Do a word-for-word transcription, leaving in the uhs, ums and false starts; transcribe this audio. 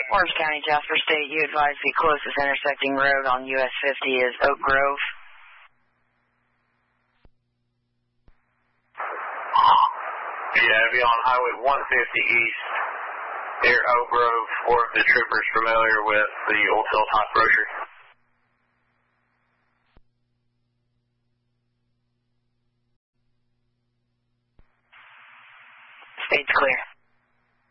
Orange County, Jasper State, you advise the closest intersecting road on U S fifty is Oak Grove. Yeah, it'd be on Highway one fifty East near Oak Grove, or if the trooper's familiar with the Old Hilltop Grocery. State's clear.